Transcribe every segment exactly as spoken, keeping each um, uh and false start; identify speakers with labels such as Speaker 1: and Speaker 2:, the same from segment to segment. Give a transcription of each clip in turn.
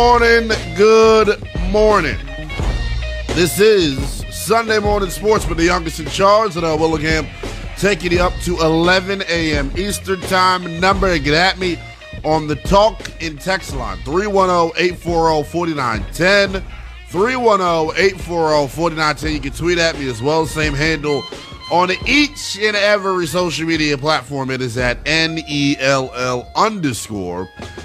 Speaker 1: Morning, good morning. This is Sunday Morning Sports with the youngest in charge, and Willingham, taking you up to eleven a.m. Eastern Time. Number to get at me on the talk in text line, three one zero, eight four zero, four nine one zero, three one zero, eight four zero, four nine one zero. You can tweet at me as well, same handle on each and every social media platform. It is at N E L L underscore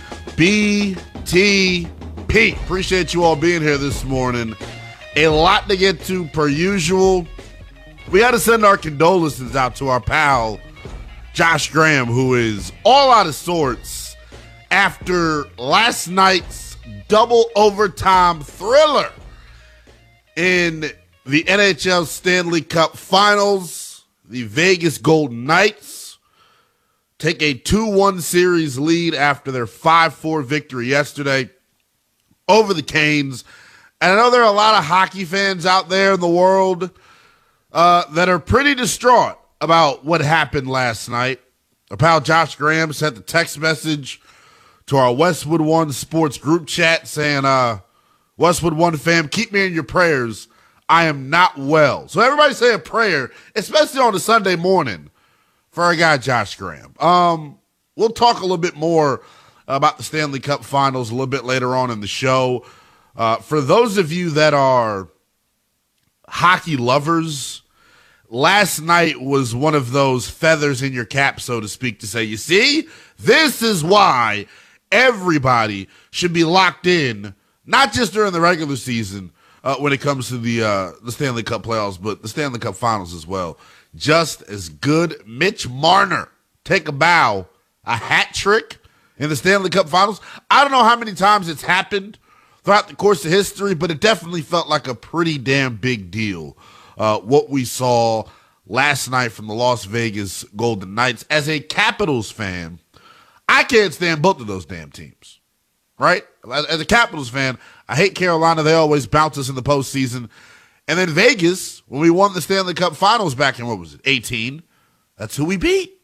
Speaker 1: B T P. Appreciate you all being here this morning. A lot to get to per usual. We got to send our condolences out to our pal, Josh Graham, who is all out of sorts after last night's double overtime thriller in the N H L Stanley Cup Finals. The Vegas Golden Knights take a two one series lead after their five four victory yesterday over the Canes. And I know there are a lot of hockey fans out there in the world uh, that are pretty distraught about what happened last night. Our pal Josh Graham sent the text message to our Westwood One Sports group chat saying, uh, Westwood One fam, keep me in your prayers. I am not well. So everybody say a prayer, especially on a Sunday morning, for our guy Josh Graham. Um, we'll talk a little bit more about the Stanley Cup Finals a little bit later on in the show. Uh, for those of you that are hockey lovers, last night was one of those feathers in your cap, so to speak, to say, you see, this is why everybody should be locked in, not just during the regular season uh, when it comes to the uh, the Stanley Cup playoffs, but the Stanley Cup Finals as well. Just as good. Mitch Marner, take a bow, a hat trick in the Stanley Cup Finals. I don't know how many times it's happened throughout the course of history, but it definitely felt like a pretty damn big deal, uh, what we saw last night from the Las Vegas Golden Knights. As a Capitals fan, I can't stand both of those damn teams, right? As a Capitals fan, I hate Carolina. They always bounce us in the postseason. And then Vegas, when we won the Stanley Cup Finals back in, what was it, eighteen, that's who we beat.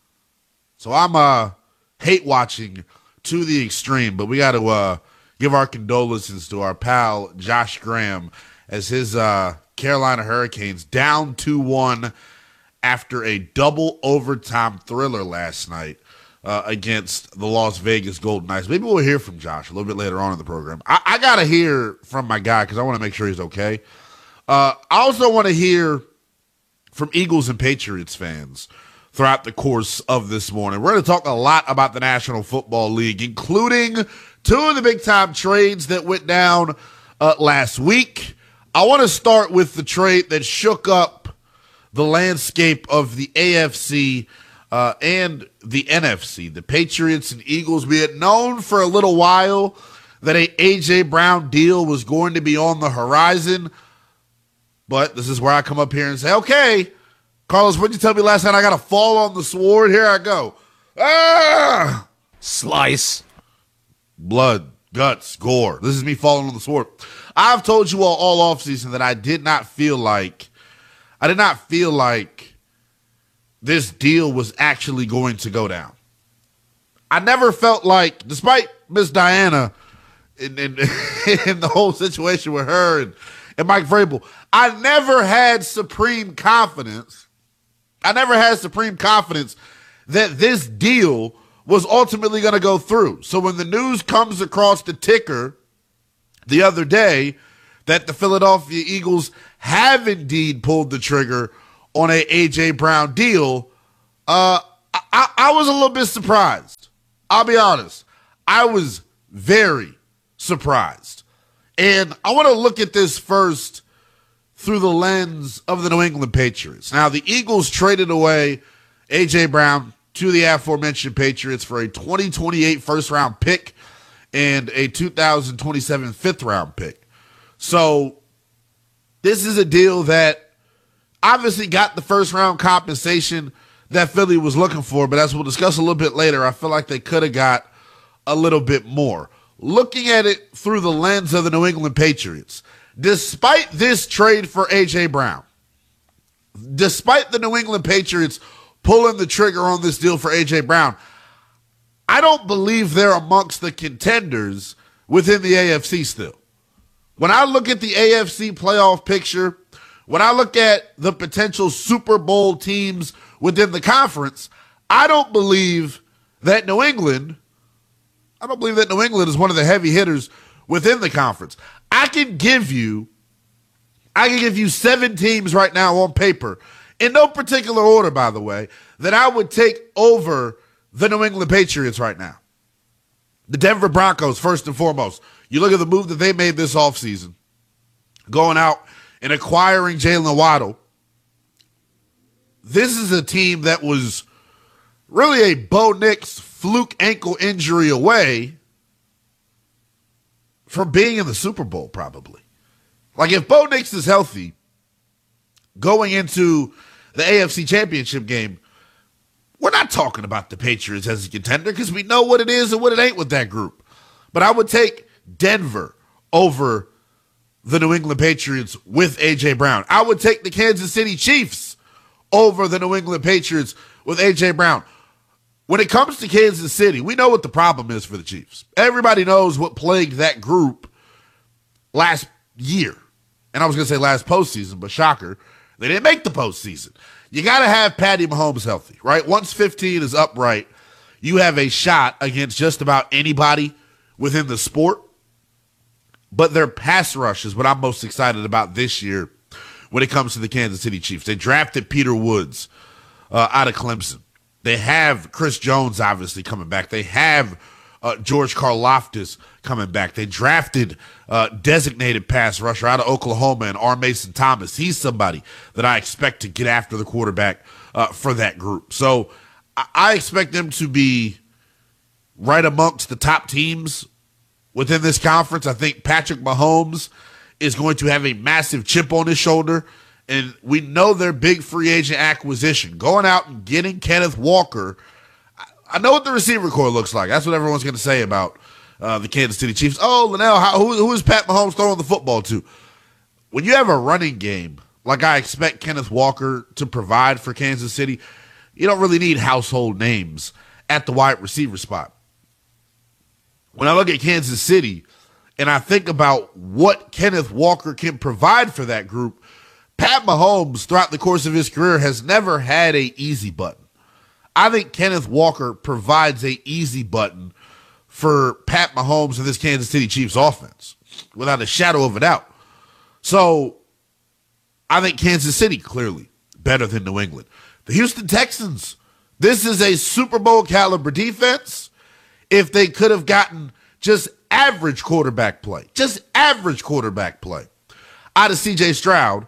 Speaker 1: So I'm uh, hate watching to the extreme, but we got to uh, give our condolences to our pal Josh Graham as his uh, Carolina Hurricanes down two one after a double overtime thriller last night uh, against the Las Vegas Golden Knights. Maybe we'll hear from Josh a little bit later on in the program. I, I got to hear from my guy because I want to make sure he's okay. Uh, I also want to hear from Eagles and Patriots fans throughout the course of this morning. We're going to talk a lot about the National Football League, including two of the big-time trades that went down uh, last week. I want to start with the trade that shook up the landscape of the A F C uh, and the N F C. The Patriots and Eagles, we had known for a little while that a A J. Brown deal was going to be on the horizon. But this is where I come up here and say, okay, Carlos, what did you tell me last night? I got to fall on the sword. Here I go. Ah!
Speaker 2: Slice.
Speaker 1: Blood, guts, gore. This is me falling on the sword. I've told you all all offseason that I did not feel like, I did not feel like this deal was actually going to go down. I never felt like, despite Miss Diana and, and, and the whole situation with her and, and Mike Vrabel, I never had supreme confidence. I never had supreme confidence that this deal was ultimately going to go through. So when the news comes across the ticker the other day that the Philadelphia Eagles have indeed pulled the trigger on a A J. Brown deal, uh, I, I was a little bit surprised. I'll be honest. I was very surprised. And I want to look at this first through the lens of the New England Patriots. Now, the Eagles traded away A J. Brown to the aforementioned Patriots for a twenty twenty-eight first-round pick and a two thousand twenty-seven fifth-round pick. So this is a deal that obviously got the first-round compensation that Philly was looking for, but as we'll discuss a little bit later, I feel like they could have got a little bit more. Looking at it through the lens of the New England Patriots, despite this trade for A J. Brown, despite the New England Patriots pulling the trigger on this deal for A J. Brown, I don't believe they're amongst the contenders within the A F C still. When I look at the A F C playoff picture, when I look at the potential Super Bowl teams within the conference, I don't believe that New England, I don't believe that New England is one of the heavy hitters within the conference. I can give you, I can give you seven teams right now on paper, in no particular order, by the way, that I would take over the New England Patriots right now. The Denver Broncos, first and foremost. You look at the move that they made this offseason, going out and acquiring Jalen Waddle. This is a team that was really a Bo Nix fluke ankle injury away from being in the Super Bowl, probably. Like, if Bo Nix is healthy going into the A F C Championship game, we're not talking about the Patriots as a contender because we know what it is and what it ain't with that group. But I would take Denver over the New England Patriots with A J. Brown. I would take the Kansas City Chiefs over the New England Patriots with A J. Brown. When it comes to Kansas City, we know what the problem is for the Chiefs. Everybody knows what plagued that group last year. And I was going to say last postseason, but shocker, they didn't make the postseason. You got to have Patty Mahomes healthy, right? Once fifteen is upright, you have a shot against just about anybody within the sport. But their pass rush is what I'm most excited about this year when it comes to the Kansas City Chiefs. They drafted Peter Woods uh, out of Clemson. They have Chris Jones obviously coming back. They have uh, George Karlaftis coming back. They drafted uh, designated pass rusher out of Oklahoma and R. Mason Thomas. He's somebody that I expect to get after the quarterback uh, for that group. So I-, I expect them to be right amongst the top teams within this conference. I think Patrick Mahomes is going to have a massive chip on his shoulder. And we know their big free agent acquisition, going out and getting Kenneth Walker. I know what the receiver core looks like. That's what everyone's going to say about uh, the Kansas City Chiefs. Oh, Linnell, how, who, who is Pat Mahomes throwing the football to? When you have a running game like I expect Kenneth Walker to provide for Kansas City, you don't really need household names at the wide receiver spot. When I look at Kansas City and I think about what Kenneth Walker can provide for that group, Pat Mahomes, throughout the course of his career, has never had a easy button. I think Kenneth Walker provides a easy button for Pat Mahomes and this Kansas City Chiefs offense, without a shadow of a doubt. So I think Kansas City, clearly, better than New England. The Houston Texans, this is a Super Bowl caliber defense. If they could have gotten just average quarterback play, just average quarterback play out of C J Stroud,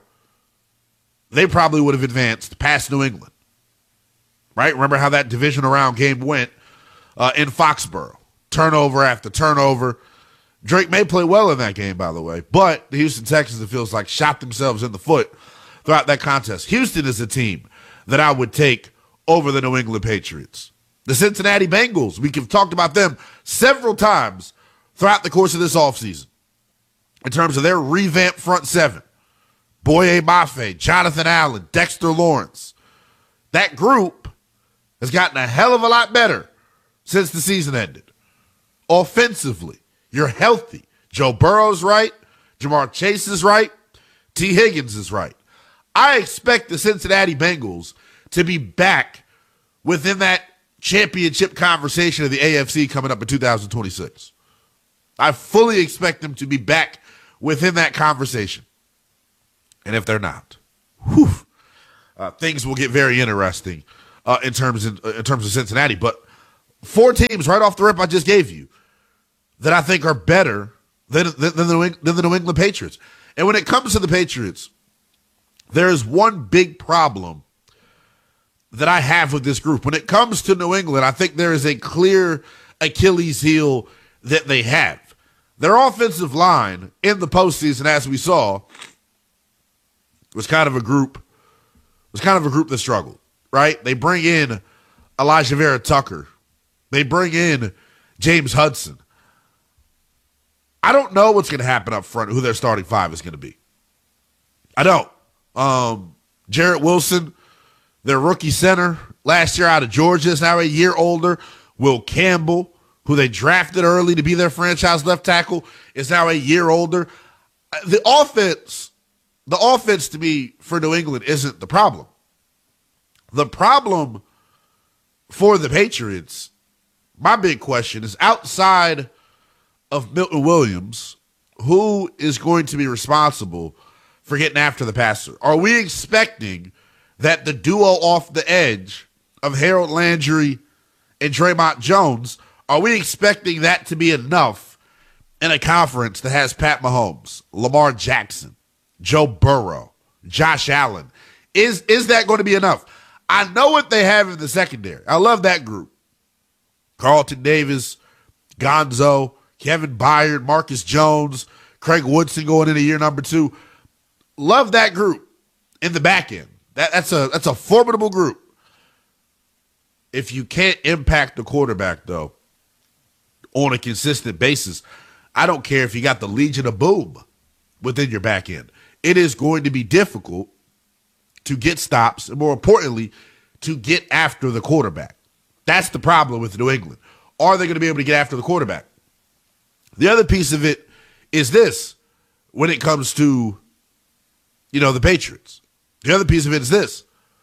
Speaker 1: they probably would have advanced past New England, right? Remember how that divisional round game went uh, in Foxborough. Turnover after turnover. Drake may play well in that game, by the way, but the Houston Texans, it feels like, shot themselves in the foot throughout that contest. Houston is a team that I would take over the New England Patriots. The Cincinnati Bengals, we have talked about them several times throughout the course of this offseason in terms of their revamped front seven. Boye Mafe, Jonathan Allen, Dexter Lawrence. That group has gotten a hell of a lot better since the season ended. Offensively, you're healthy. Joe Burrow's right. Jamar Chase is right. T. Higgins is right. I expect the Cincinnati Bengals to be back within that championship conversation of the A F C coming up in two thousand twenty-six. I fully expect them to be back within that conversation. And if they're not, whew, uh, things will get very interesting uh, in terms of, in terms of Cincinnati. But four teams right off the rip I just gave you that I think are better than, than, than, the, than the New England Patriots. And when it comes to the Patriots, there is one big problem that I have with this group. When it comes to New England, I think there is a clear Achilles heel that they have. Their offensive line in the postseason, as we saw, was kind of a group, was kind of a group that struggled, right? They bring in Elijah Vera Tucker. They bring in James Hudson. I don't know what's going to happen up front, who their starting five is going to be. I don't. Um, Jarrett Wilson, their rookie center, last year out of Georgia, is now a year older. Will Campbell, who they drafted early to be their franchise left tackle, is now a year older. The offense, the offense to me for New England isn't the problem. The problem for the Patriots, my big question is, outside of Milton Williams, who is going to be responsible for getting after the passer? Are we expecting that the duo off the edge of Harold Landry and Draymond Jones, are we expecting that to be enough in a conference that has Pat Mahomes, Lamar Jackson, Joe Burrow, Josh Allen? Is, is that going to be enough? I know what they have in the secondary. I love that group. Carlton Davis, Gonzo, Kevin Byard, Marcus Jones, Craig Woodson going into year number two. Love that group in the back end. That, that's a that's a formidable group. If you can't impact the quarterback, though, on a consistent basis, I don't care if you got the Legion of Boom within your back end. It is going to be difficult to get stops, and more importantly, to get after the quarterback. That's the problem with New England. Are they going to be able to get after the quarterback? The other piece of it is this, when it comes to, you know, the Patriots. The other piece of it is this.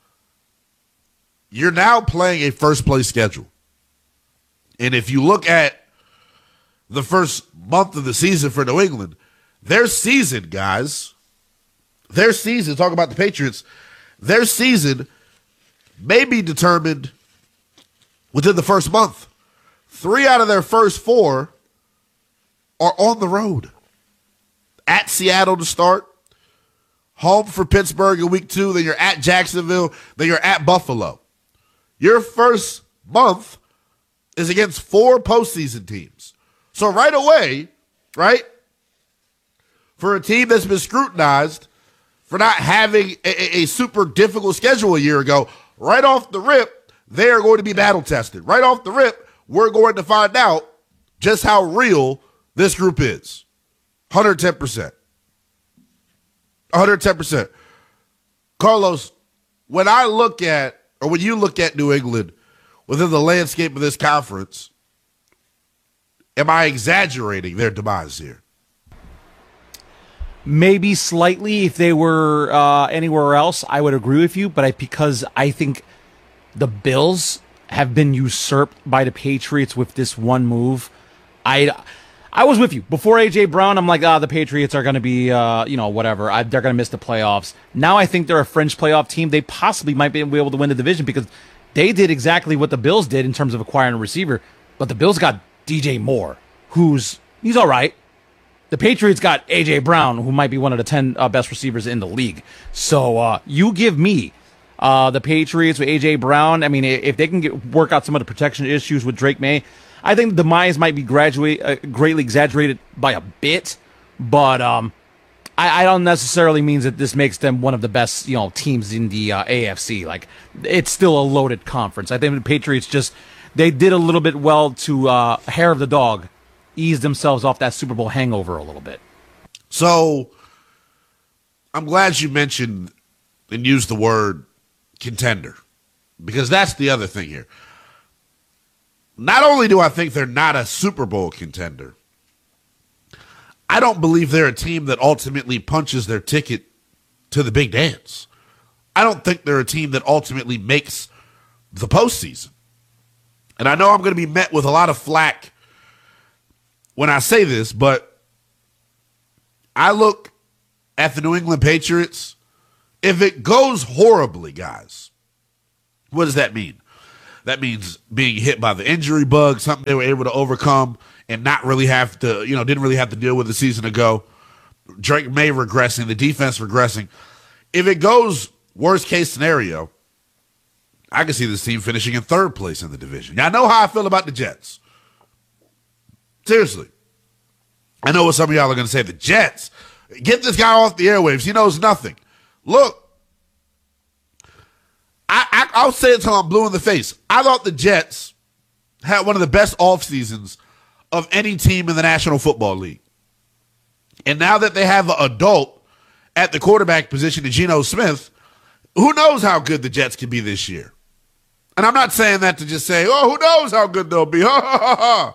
Speaker 1: You're now playing a first-place schedule. And if you look at the first month of the season for New England, their season, guys, their season, talk about the Patriots, their season may be determined within the first month. Three out of their first four are on the road. At Seattle to start, home for Pittsburgh in week two, then you're at Jacksonville, then you're at Buffalo. Your first month is against four postseason teams. So right away, right, for a team that's been scrutinized for not having a, a super difficult schedule a year ago, right off the rip, they are going to be battle tested. Right off the rip, we're going to find out just how real this group is. one hundred ten percent. one hundred ten percent. Carlos, when I look at, or when you look at New England within the landscape of this conference, am I exaggerating their demise here?
Speaker 2: Maybe slightly. If they were uh, anywhere else, I would agree with you. But I, because I think the Bills have been usurped by the Patriots with this one move, I I was with you before A J Brown. I'm like, ah, the Patriots are going to be, uh, you know, whatever. I, they're going to miss the playoffs. Now I think they're a fringe playoff team. They possibly might be able to win the division because they did exactly what the Bills did in terms of acquiring a receiver. But the Bills got D J Moore, who's he's all right. The Patriots got A J Brown, who might be one of the ten uh, best receivers in the league. So uh, you give me uh, the Patriots with A J Brown. I mean, if they can get, work out some of the protection issues with Drake May, I think the demise might be graduate, uh, greatly exaggerated by a bit. But um, I, I don't necessarily mean that this makes them one of the best, you know, teams in the uh, A F C. Like, it's still a loaded conference. I think the Patriots just they did a little bit well to uh, hair of the dog. Ease themselves off that Super Bowl hangover a little bit.
Speaker 1: So I'm glad you mentioned and used the word contender, because that's the other thing here. Not only do I think they're not a Super Bowl contender, I don't believe they're a team that ultimately punches their ticket to the big dance. I don't think they're a team that ultimately makes the postseason. And I know I'm going to be met with a lot of flack when I say this, but I look at the New England Patriots. If it goes horribly, guys, what does that mean? That means being hit by the injury bug, something they were able to overcome and not really have to, you know, didn't really have to deal with a season ago. Drake May regressing, the defense regressing. If it goes worst case scenario, I can see this team finishing in third place in the division. Y'all know how I feel about the Jets. Seriously. I know what some of y'all are going to say. The Jets. Get this guy off the airwaves. He knows nothing. Look. I, I, I'll say it until I'm blue in the face. I thought the Jets had one of the best off seasons of any team in the National Football League. And now that they have an adult at the quarterback position in Geno Smith, who knows how good the Jets can be this year? And I'm not saying that to just say, oh, who knows how good they'll be. Ha, ha, ha, ha.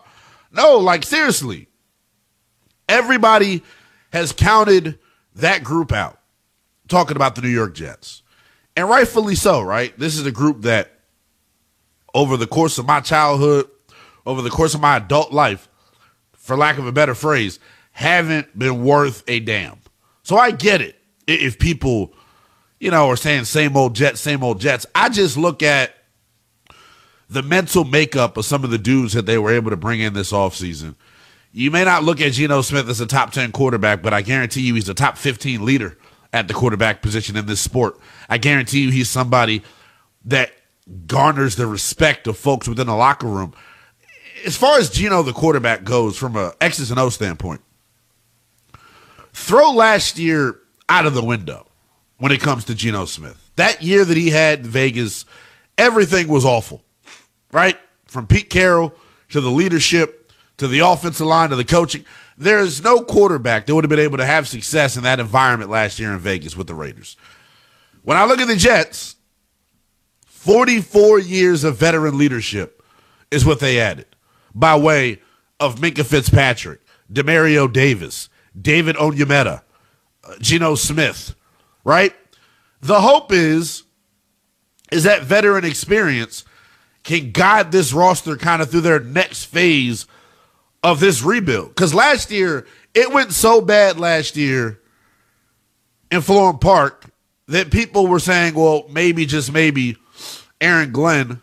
Speaker 1: No, like seriously. Everybody has counted that group out, talking about the New York Jets. And rightfully so, right? This is a group that over the course of my childhood, over the course of my adult life, for lack of a better phrase, haven't been worth a damn. So I get it if people, you know, are saying same old Jets, same old Jets. I just look at the mental makeup of some of the dudes that they were able to bring in this offseason. You may not look at Geno Smith as a top ten quarterback, but I guarantee you he's a top fifteen leader at the quarterback position in this sport. I guarantee you he's somebody that garners the respect of folks within the locker room. As far as Geno, the quarterback, goes from a X's and O standpoint, throw last year out of the window when it comes to Geno Smith. That year that he had in Vegas, everything was awful, right? From Pete Carroll to the leadership, to the offensive line, to the coaching. There is no quarterback that would have been able to have success in that environment last year in Vegas with the Raiders. When I look at the Jets, forty-four years of veteran leadership is what they added by way of Minkah Fitzpatrick, Demario Davis, David Onyemata, uh, Geno Smith, right? The hope is, is that veteran experience can guide this roster kind of through their next phase of this rebuild. Because last year, it went so bad last year in Florham Park that people were saying, well, maybe, just maybe, Aaron Glenn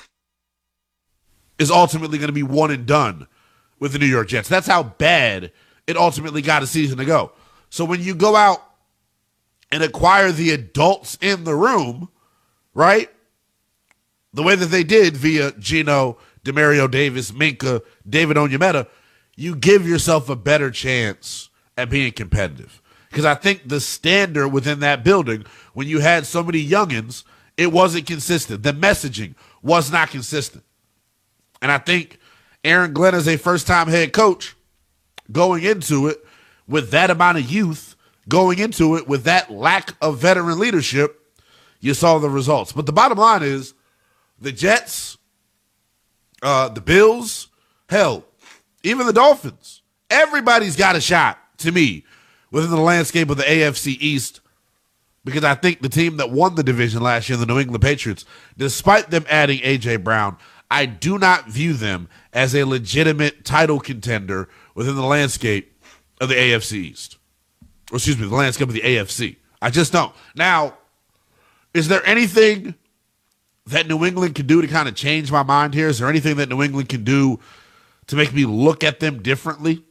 Speaker 1: is ultimately going to be one and done with the New York Jets. That's how bad it ultimately got a season to go. So when you go out and acquire the adults in the room, right, the way that they did via Geno, Demario Davis, Minkah, David Onyemata, you give yourself a better chance at being competitive. Because I think the standard within that building, when you had so many youngins, it wasn't consistent. The messaging was not consistent. And I think Aaron Glenn, as a first-time head coach, going into it with that amount of youth, going into it with that lack of veteran leadership, you saw the results. But the bottom line is the Jets, uh, the Bills, hell, even the Dolphins, everybody's got a shot, to me, within the landscape of the A F C East, because I think the team that won the division last year, the New England Patriots, despite them adding A J. Brown, I do not view them as a legitimate title contender within the landscape of the A F C East. Or excuse me, the landscape of the A F C. I just don't. Now, is there anything that New England can do to kind of change my mind here? Is there anything that New England can do to make me look at them differently?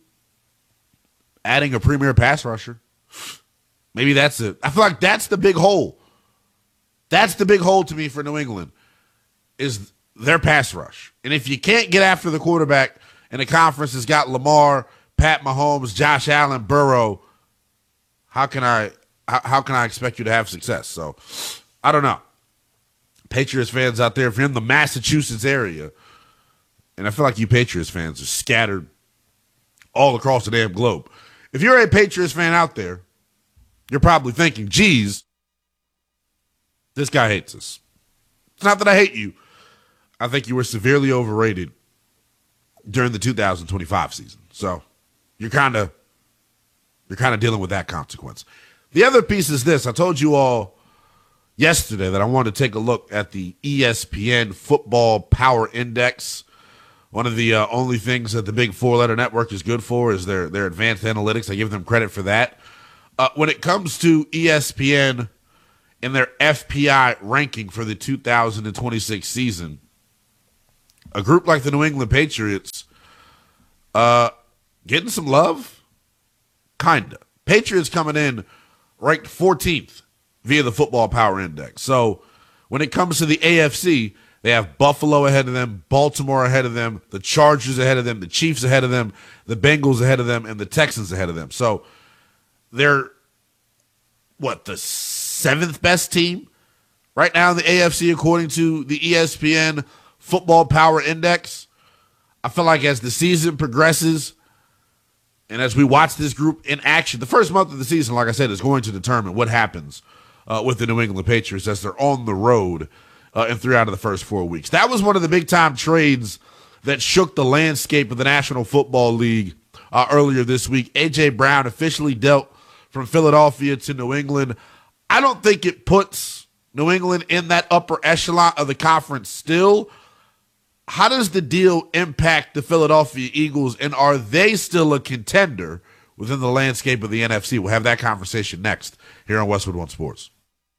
Speaker 1: Adding a premier pass rusher. Maybe that's it. I feel like that's the big hole. That's the big hole to me for New England, is their pass rush. And if you can't get after the quarterback, and the conference has got Lamar, Pat Mahomes, Josh Allen, Burrow, how can I how, how can I expect you to have success? So, I don't know. Patriots fans out there, if you're in the Massachusetts area, and I feel like you Patriots fans are scattered all across the damn globe. If you're a Patriots fan out there, you're probably thinking, geez, this guy hates us. It's not that I hate you. I think you were severely overrated during the two thousand twenty-five season. So you're kind of you're kind of dealing with that consequence. The other piece is this. I told you all yesterday that I wanted to take a look at the E S P N Football Power Index. One of the uh, only things that the big four-letter network is good for is their, their advanced analytics. I give them credit for that. Uh, when it comes to E S P N and their F P I ranking for the two thousand twenty-six season, a group like the New England Patriots uh, getting some love? Kinda. Patriots coming in ranked fourteenth via the Football Power Index. So when it comes to the A F C, they have Buffalo ahead of them, Baltimore ahead of them, the Chargers ahead of them, the Chiefs ahead of them, the Bengals ahead of them, and the Texans ahead of them. So they're, what, the seventh best team right now in the A F C according to the E S P N Football Power Index. I feel like as the season progresses and as we watch this group in action, the first month of the season, like I said, is going to determine what happens uh, with the New England Patriots as they're on the road uh, in three out of the first four weeks. That was one of the big-time trades that shook the landscape of the National Football League uh, earlier this week. A J. Brown officially dealt from Philadelphia to New England. I don't think it puts New England in that upper echelon of the conference still. How does the deal impact the Philadelphia Eagles, and are they still a contender within the landscape of the N F C? We'll have that conversation next here on Westwood One Sports.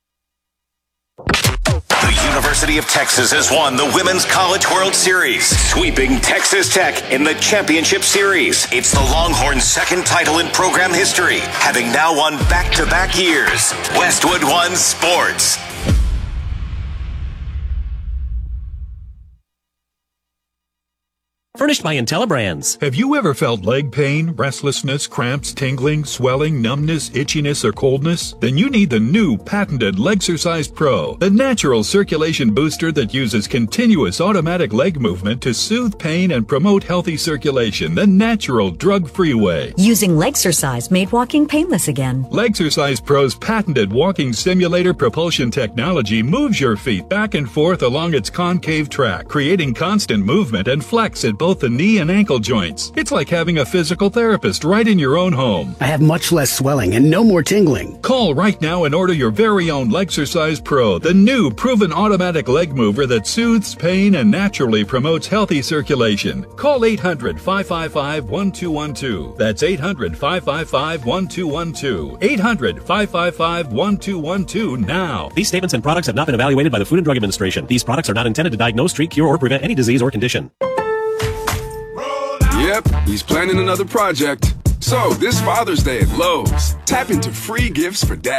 Speaker 3: The University of Texas has won the Women's College World Series, sweeping Texas Tech in the championship series. It's the Longhorns' second title in program history, having now won back-to-back years. Westwood One Sports.
Speaker 4: Furnished by IntelliBrands.
Speaker 5: Have you ever felt leg pain, restlessness, cramps, tingling, swelling, numbness, itchiness, or coldness? Then you need the new patented Legsercise Pro, the natural circulation booster that uses continuous automatic leg movement to soothe pain and promote healthy circulation the natural drug-free way.
Speaker 6: Using Legsercise made walking painless again.
Speaker 5: Legsercise Pro's patented walking simulator propulsion technology moves your feet back and forth along its concave track, creating constant movement and flex at both the knee and ankle joints. It's like having a physical therapist right in your own home.
Speaker 7: I have much less swelling and no more tingling.
Speaker 5: Call right now and order your very own Legsercise Pro, the new proven automatic leg mover that soothes pain and naturally promotes healthy circulation. Call eight hundred, five five five, one two one two. That's eight hundred, five five five, one two one two. eight hundred, five five five, one two one two now.
Speaker 4: These statements and products have not been evaluated by the Food and Drug Administration. These products are not intended to diagnose, treat, cure, or prevent any disease or condition.
Speaker 8: Yep, he's planning another project. So, this Father's Day at Lowe's, tap into free gifts for dad.